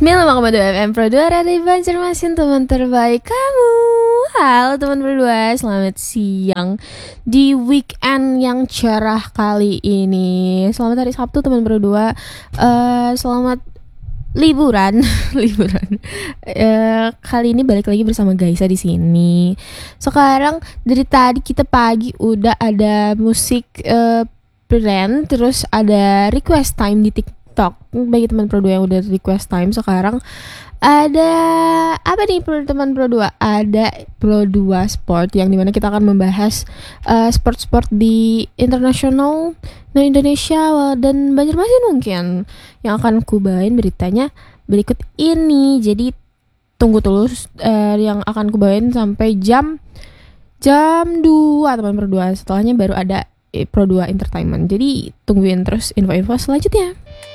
95,2 FM Pro 2 Radio Banjarmasin, teman terbaik kamu. Halo teman berdua, selamat siang di weekend yang cerah kali ini. Selamat hari Sabtu teman berdua. Selamat liburan. Kali ini balik lagi bersama Gaisa di sini. Sekarang dari tadi kita pagi udah ada musik brand, terus ada request time di TikTok. Bagi teman Pro 2 yang udah request time, sekarang ada apa nih teman Pro 2? Ada Pro 2 Sport, yang dimana kita akan membahas sport-sport di internasional, Indonesia dan Banjarmasin mungkin. Yang akan ku bawain beritanya berikut ini. Jadi tunggu terus yang akan ku bawain sampai jam 2 teman Pro 2. Setelahnya baru ada Pro 2 Entertainment. Jadi tungguin terus info-info selanjutnya.